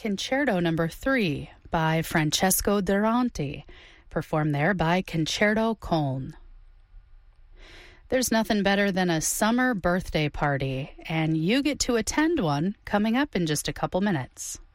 Concerto Number 3 by Francesco Durante, performed there by Concerto Cone. There's nothing better than a summer birthday party, and you get to attend one coming up in just a couple minutes.